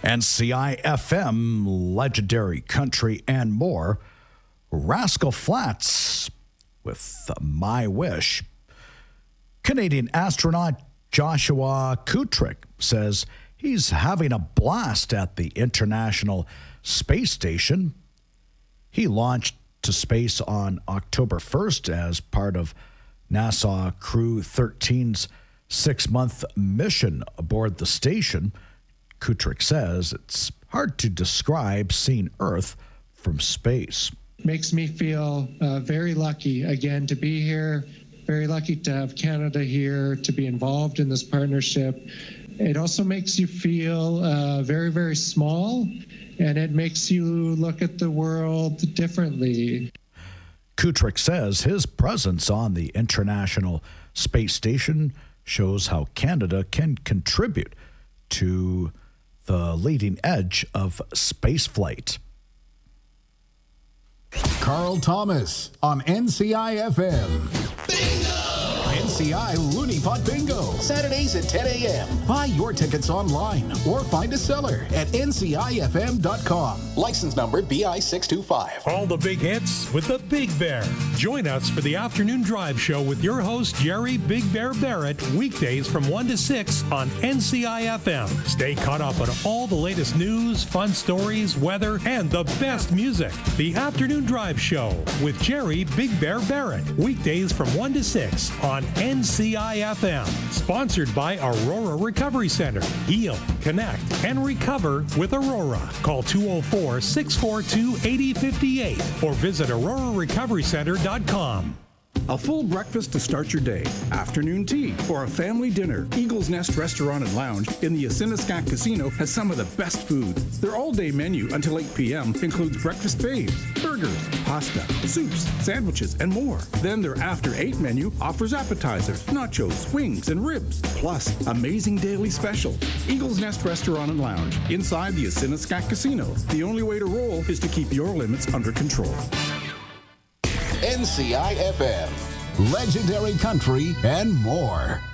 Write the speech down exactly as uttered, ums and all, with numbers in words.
N C I F M, Legendary Country, and more. Rascal Flatts with My Wish. Canadian astronaut Joshua Kutrick says he's having a blast at the International Space Station. He launched to space on October first as part of NASA Crew thirteen's six-month mission aboard the station. Kutrick says it's hard to describe seeing Earth from space. Makes me feel uh, very lucky, again, to be here, very lucky to have Canada here, to be involved in this partnership. It also makes you feel uh, very, very small, and it makes you look at the world differently. Kutrick says his presence on the International Space Station shows how Canada can contribute to the leading edge of spaceflight. Carl Thomas on N C I F M. Bingo! N C I Looney Pot Bingo, Saturdays at ten a.m. Buy your tickets online or find a seller at N C I F M dot com. License number B I six two five. All the big hits with the Big Bear. Join us for the afternoon drive show with your host, Jerry Big Bear Barrett, weekdays from one to six on N C I F M. Stay caught up on all the latest news, fun stories, weather, and the best music. The afternoon drive show with Jerry Big Bear Barrett, weekdays from one to six on N C I F M. Sponsored by Aurora Recovery Center. Heal, connect, and recover with Aurora. Call two oh four, six four two, eight oh five eight or visit aurora recovery center dot com. A full breakfast to start your day, afternoon tea, or a family dinner. Eagle's Nest Restaurant and Lounge in the Assiniskak Casino has some of the best food. Their all-day menu until eight p.m. includes breakfast faves, burgers, pasta, soups, sandwiches, and more. Then their after eight menu offers appetizers, nachos, wings, and ribs, plus amazing daily special. Eagle's Nest Restaurant and Lounge inside the Assiniskak Casino. The only way to roll is to keep your limits under control. N C I F M, Legendary Country, and more.